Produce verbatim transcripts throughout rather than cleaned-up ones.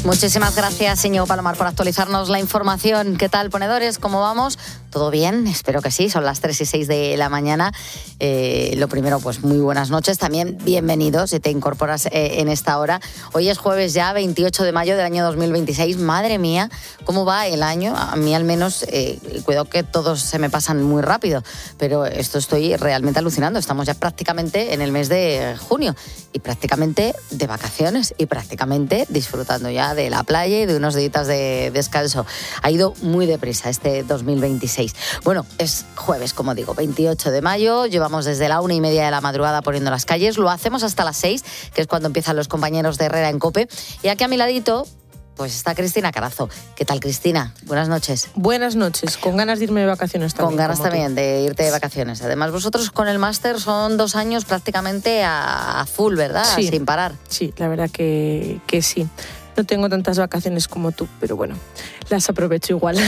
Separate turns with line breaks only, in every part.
Muchísimas gracias, Íñigo Palomar, por actualizarnos la información. ¿Qué tal, ponedores? ¿Cómo vamos? ¿Todo bien? Espero que sí. Son las tres y seis de la mañana. Eh, lo primero, pues muy buenas noches. También bienvenidos si te incorporas eh, en esta hora. Hoy es jueves ya, veintiocho de mayo del año dos mil veintiséis. Madre mía, ¿cómo va el año? A mí al menos, eh, cuidado que todos se me pasan muy rápido, pero esto estoy realmente alucinando. Estamos ya prácticamente en el mes de junio y prácticamente de vacaciones y prácticamente disfrutando ya de la playa y de unos días de descanso. Ha ido muy deprisa este dos mil veintiséis. Bueno, es jueves, como digo, veintiocho de mayo. Llevamos desde la una y media de la madrugada poniendo las calles. Lo hacemos hasta las seis, que es cuando empiezan los compañeros de Herrera en COPE. Y aquí a mi ladito, pues está Cristina Carazo. ¿Qué tal, Cristina? Buenas noches.
Buenas noches. Con ganas de irme de vacaciones también.
Con ganas también tú. de irte de vacaciones. Además, vosotros con el máster son dos años prácticamente a, a full, ¿verdad?
Sí.
Sin parar.
Sí, la verdad que, que sí. No tengo tantas vacaciones como tú, pero bueno, las aprovecho igual.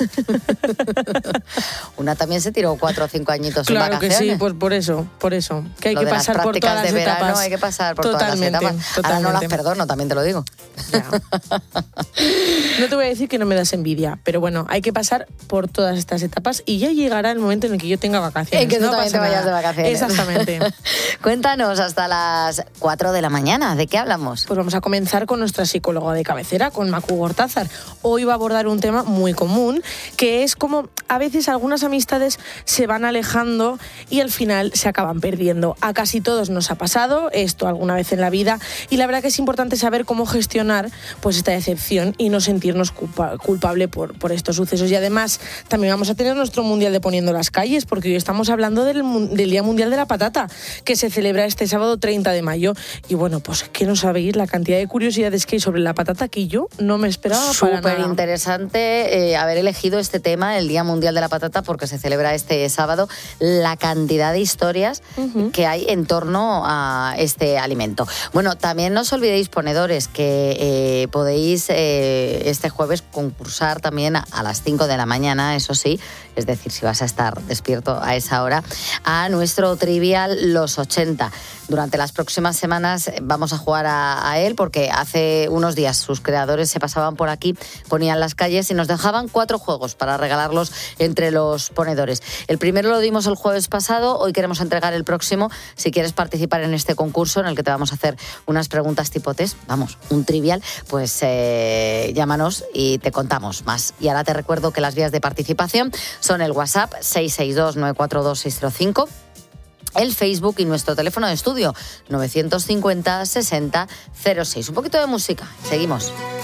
Una también se tiró cuatro o cinco añitos
claro
en vacaciones.
Claro que sí, pues por eso, por eso. Que hay
Lo
que
de
pasar
las
por todas las
de verano,
etapas.
Hay que pasar por
totalmente,
todas las etapas.
Totalmente.
Ahora no las perdono, también te lo digo.
Ya. No te voy a decir que no me das envidia, pero bueno, hay que pasar por todas estas etapas y ya llegará el momento en el que yo tenga vacaciones.
En que tú
no
también te vayas
nada.
de vacaciones.
Exactamente.
Cuéntanos, hasta las cuatro de la mañana, ¿de qué hablamos?
Pues vamos a comenzar con nuestra psicóloga de cabecera, con Macu Gortázar. Hoy va a abordar un tema muy común, que es como a veces algunas amistades se van alejando y al final se acaban perdiendo. A casi todos nos ha pasado esto alguna vez en la vida y la verdad que es importante saber cómo gestionar pues esta decepción y no sentirnos culpa, culpable por, por estos sucesos. Y además también vamos a tener nuestro Mundial de Poniendo las Calles, porque hoy estamos hablando del, del Día Mundial de la Patata, que se celebra este sábado treinta de mayo. Y bueno, pues que no sabéis la cantidad de curiosidades que hay sobre la patata que yo no me esperaba.
Súper interesante eh, haber elegido este tema, el Día Mundial de la Patata, porque se celebra este sábado. La cantidad de historias uh-huh. que hay en torno a este alimento. Bueno, también no os olvidéis, ponedores, que eh, podéis eh, este jueves concursar también a, a las cinco de la mañana, eso sí, es decir, si vas a estar despierto a esa hora, a nuestro trivial Los ochenta. Durante las próximas semanas vamos a jugar a, a él, porque hace unos días sus creadores se pasaban por aquí, ponían las calles y nos dejaban cuatro juegos para regalarlos entre los ponedores. El primero lo dimos el jueves pasado, hoy queremos entregar el próximo. Si quieres participar en este concurso en el que te vamos a hacer unas preguntas tipo test, vamos, un trivial, pues eh, llámanos y te contamos más. Y ahora te recuerdo que las vías de participación son el WhatsApp seis seis dos nueve cuatro dos seis cero cinco, el Facebook y nuestro teléfono de estudio nueve cinco cero sesenta cero seis. Un poquito de música, seguimos.